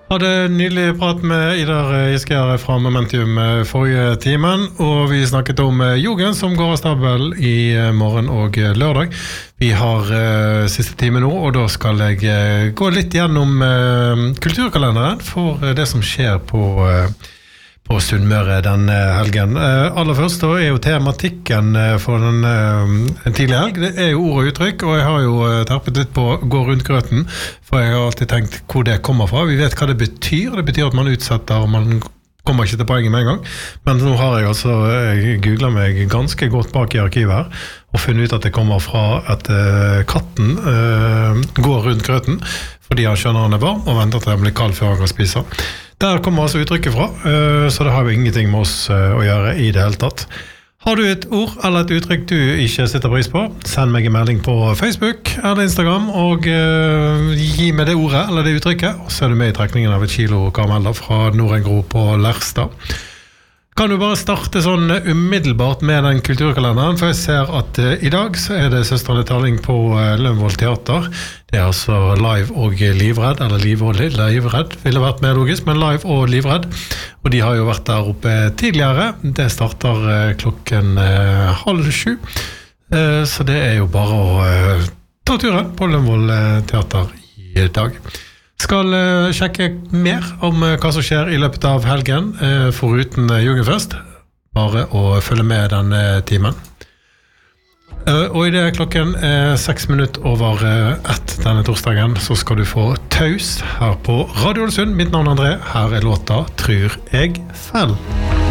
Hadde nylig prat med Idar Giskjær fra Momentum forrige timen, og vi snakket om Jugend som går av stabel i morgen og lørdag. Vi har siste time nå, og da skal jeg gå litt gjennom kulturkalenderen for det som skjer på Sunnmøre den helgen. Aller først da jo tematikken for den tidlige helg. Det jo ord og uttrykk, og jeg har jo terpet litt på gå rundt grøten, for jeg har alltid tenkt hvor det kommer fra. Vi vet hva det betyr. Det betyr at man utsetter, og man kommer ikke til poenget med en gang. Men nå har jeg altså googlet meg ganske godt bak i arkivet her, og funnet ut at det kommer fra at katten går rundt grøten, fordi han skjønner han varm, og venter til han blir kald før han kan spise. Der kommer altså uttrykket fra, så det har jo ingenting med oss å gjøre i det hele tatt. Har du et ord eller et uttrykk du ikke setter pris på, send meg en melding på Facebook eller Instagram, og gi meg det ordet eller det uttrykket, og så du med i trekningen av 1 kilo karameller fra Norengro på Lerstad. Kan du bare starte sånn umiddelbart med den kulturkalenderen, for jeg ser at i dag så det Søstrene Talling på Lønvoll Teater. Det altså Live og Livredd, eller Liv og Livredd ville vært mer logisk, men Live og Livredd. Og de har jo vært der oppe tidligere. Det starter klokken 6:30. Så det jo bare å ta turen på Lønvoll Teater i dag. Skal sjekke mer om hva som skjer i løpet av helgen, foruten Jugendfest. Bare å følge med den timen. Og i det klokken 6:06 denne torsdagen, så skal du få Taus her på Radio Ålesund. Mitt navn André, her låta Tror jeg fell.